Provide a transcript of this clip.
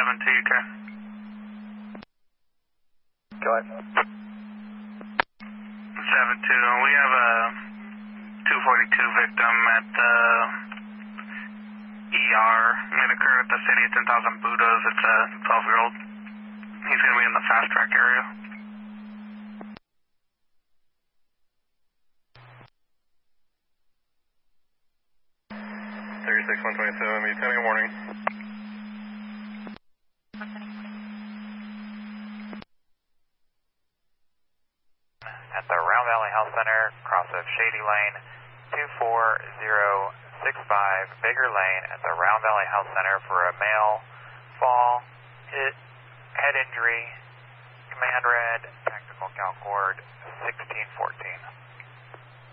UK. Go ahead. 7-2, we have a 242 victim at the ER. It occurred at the city of 10,000 Buddhas. It's a 12-year-old. He's going to be in the fast track area. Be 10 in the morning. At the Round Valley Health Center, cross of Shady Lane, 24065 Bigger Lane at the Round Valley Health Center for a male fall, hit, head injury, command red, tactical cal cord 1614.